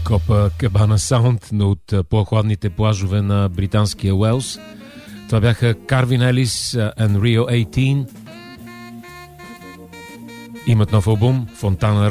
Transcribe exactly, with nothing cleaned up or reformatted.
Копа Кабана Саунд, но от по-хладните плажове на британския Уелс. Това бяха Карвин Елис and Rio осемнайсет. Имат нов албум Fontana